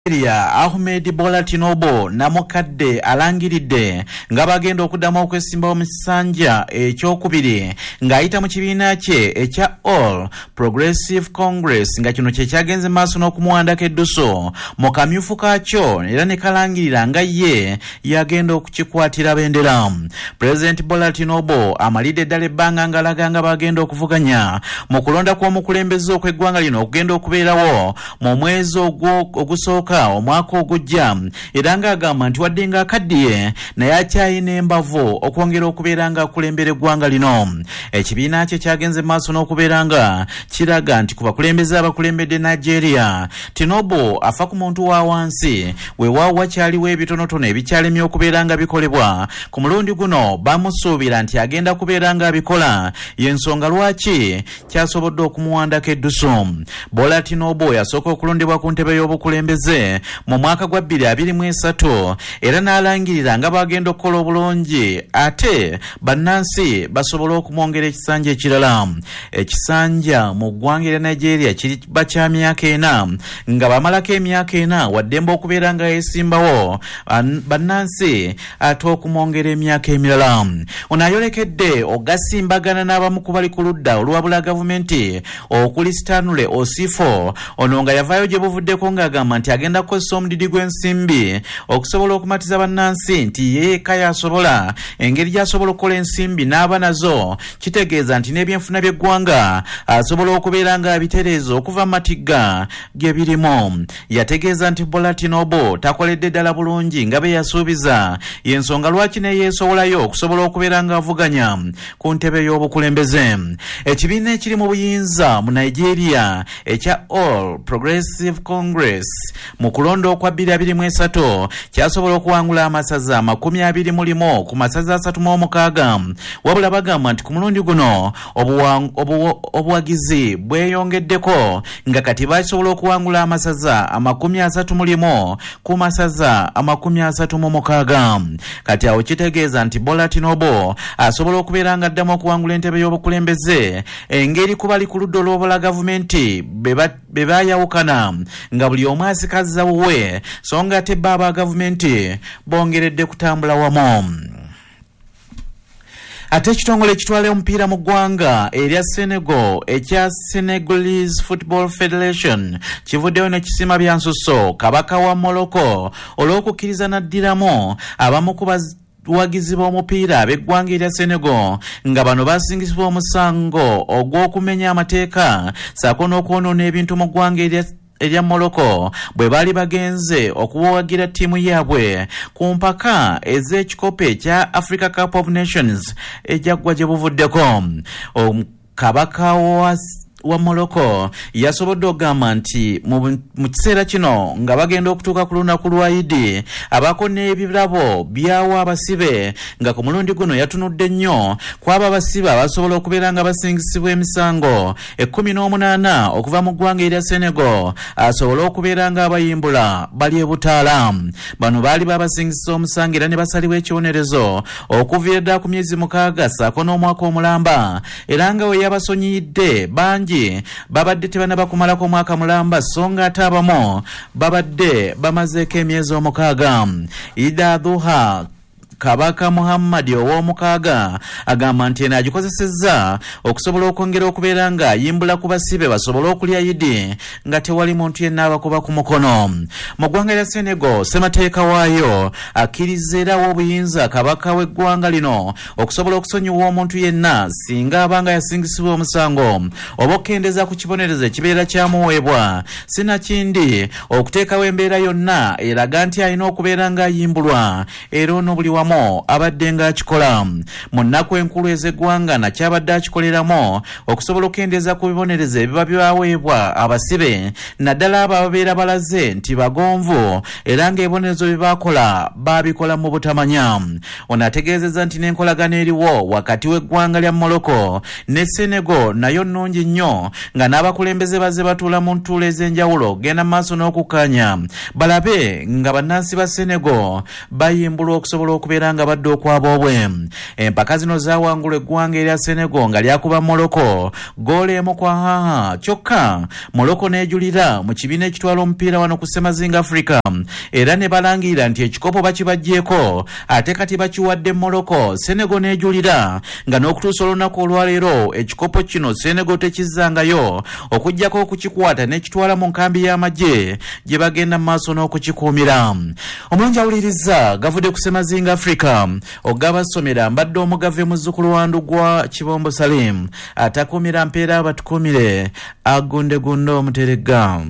Ahmed Bola Tinubu namukadde alangiridde nga bagenda okuddamu okwesimbawo mu kisanja ekyokubiri ng'ayita mu kibiina kye ekya All Progressive Congress nga kino kye kyagenze maaso n'okumuwandako edduso mu kamyufu kaakyo era ne kalangirira nga ye yagenda okukikwatira bendera. President Bola Tinubu amalidde eddala ebbanga ng'alaga nga bagenda okuvuganya mu kulonda kw'omukulembeze okw'eggwanga lino okugenda okubeerawo mu mwezi ogusooka omwaka ogujja era ng'agamba nti wadde nga akaddiye naye akyayina embavu okwongera okubeera nga akulembera eggwanga lino. Ekibiina kye kyagenze maaso n'okubeera nga kiraga nti ku bakulembeze abakulembedde Nigeria, Tinubu afa ku muntu wa wansi weewaawo wakyaliwo ebitonotono ebikyalemye okubeera nga bikolebwa. Ku mulundi guno bamusuubira nti agenda kubeera nga abikola, y'ensonga lwaki kyasobodde okumuwandako eddusu. Bola Tinubu yasooka okulondebwa ku ntebe y'obukulembeze mu mwaka gwa 2023 era n'alangirira nga bagenda okukola obulungi ate bannansi basobola okumwongera ekisanja ekirala. Ekisanja mu ggwanga erya Nigeria kiba kya myaka 4 nga bamalako emyaka 4 waddemba okubeera nga yeesimbawo bannansi ate okumwongera emyaka emirala. Ono ayolekedde ogasimbagana n'abamu ku bali ku ludda oluwabula gavumenti okuli Stanley Osifo. Ono nga yavaayo gye buvuddeko ng'agamba nti agenda kukozesa omudidi gw'ensimbi okusobola okumatiza bannansi nti yeeka yasobola engeri gy'asobola okukola ensimbi n'aba nazo, kitegeeza nti n'ebyenfuna by'eggwanga asobola okubeera nga abitereeza okuva mu matigga ge birimu. Yategeeza nti Bola Tinubu takoledde ddala bulungi nga be yasuubiza, y'ensonga lwaki ne yeesobolayo okusobola okubeera nga avuganya ku ntebe y'obukulembeze. Ekibiina ekiri mu buyinza mu Nigeria ekya All Progressive Congress mu kulonda okwa 2023 kyasobola okuwangula amasaza 21 ku masaza 36, wabula bagamba nti ku mulundi guno obuwagizi bweyongeddeko nga kati basobola okuwangula amasaza 31 ku masaza 36. Kati awo kitegeeza nti Bola Tinubu asobola okubeera nga addamu okuwangula entebe y'obukulembeze engeri ku bali ku ludda olw'obula gavumenti be baayawukana nga buli omu asikaza wuwe so nga ate baba gavumenti bongeredde kutambula wamu. Ate ekitongole ekitwala omupiira mu ggwanga erya Senegal ekya Senegalese Football Federation kivuddeyo ne kisima bya nsusso kabaka wa Morocco olw'okukkiriza n'addiramu abamu ku wagizi b'omupiira ab'eggwanga erya Senegal nga bano basingisibwa omusango ogw'okumenya amateeka saako n'okwonoona ebintu mu ggwanga erya Morocco bwe baali bagenze okuwagira ttiimu yaabwe ku mpaka ez'ekikopo ekya Africa Cup of Nations ejaggwa gye buvuddeko. Kabaka wa Morocco yasobodde okugamba nti mu kiseera kino nga bagenda okutuuka ku lunaku lwa Idi abako n'ebirabo byawa abasibe nga ku mulundi guno yatunudde nnyo kwaba abasibe abasobola okubeera nga basingisibwa emisango 18 okuva mu ggwanga erya Senegal asobola okubeera nga abayimbula bali e Butaala. Bano baali babasingisa omusango era ne basalibwa ekibonerezo okuviira ddala ku myezi 6 saako n'omwaka omulamba era nga we yabasonyiyidde bangi babadde tebanaba kumalako omwaka mulamba so nga ate abamu babadde bamazeeko emyezi 6. Ida Duha Kabaka Muhammad ow'omukaaga agamba nti eno agikozesezza okusobola okwongera okubeera nga ayimbula ku basibe basobola okulya Idi nga tewali muntu yenna abakuba ku mukono. Mu ggwanga lya Senegal ssemateeka waayo akkiriza era w'obuyinza kabaka w'eggwanga lino okusobola okusonyiwa omuntu yenna singa abanga yasingisibwa omusango oba okkendeeza ku kibonerezo ekibeera kyamuweebwa, sinakindi okuteekawo embeera yonna eraga nti alina okubeera nga ayimbulwa era ono buli wamu abadde nga akikola. Mu nnaku enkulu ez'eggwanga nakyabadde akikoleramu okusobola okukendeeza ku bibonerezo ebiba byaweebwa abasibe naddala abo ababeera balaze nti bagonvu era ng'ebibonerezo bye baakola baabikola mu butamanya. Ono ategeezezza nti n'enkolagana eriwo wakati w'eggwanga lya Morocco ne Senegal nayo nnungi nnyo nga n'abakulembeze bazze batuula mu ntuulo ez'enjawulo genda maaso n'okukkaanya balabe nga bannansi ba Senegal bayimbulwa okusobola okubeera okubeera nga badde okwaba obwe. Empaka zino zaawangula eggwanga erya Senegal nga lyakuba Morocco goolo emu kwa haha, kyokka Morocco n'ejulira mu kibiina ekitwala omupiira wano ku Ssemazinga Africa era ne balangirira nti ekikopo bakibajjeeko ate kati bakiwadde Morocco. Senegal n'ejulira nga n'okutuusa olunaku olwaleero ekikopo kino Senegal tekizzangayo okuggyako okukikwata n'ekitwala mu nkambi y'amagye gye bagenda mu maaso n'okukikuumira. Omulungi awuliriza gavudde ku Ssemazinga Africa ogabasomera mbadde omugave muzzukulu wa Ndugwa Kibombo Salim atakuumira mpeera abatukuumire agundegunde omuterega.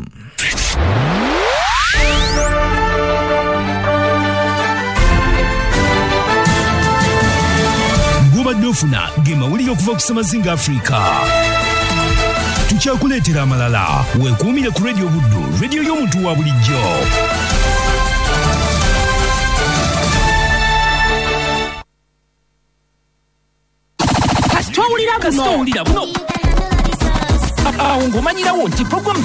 Gobadde ofuna ge mawulire okuva ku Ssemazinga Africa. Tukyakuleetera amalala weekuumire ku Radio Buddu, radio y'omuntu wa bulijjo. Kasitowulira buno. Awo ng'omanyirawo nti program